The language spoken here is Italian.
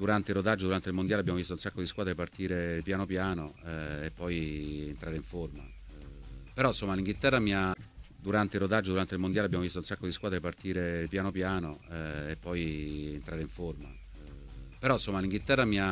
durante il rodaggio, durante il mondiale abbiamo visto un sacco di squadre partire piano piano e poi entrare in forma. Però insomma l'Inghilterra durante il rodaggio, durante il mondiale abbiamo visto un sacco di squadre partire piano piano e poi entrare in forma. Però insomma l'Inghilterra mi ha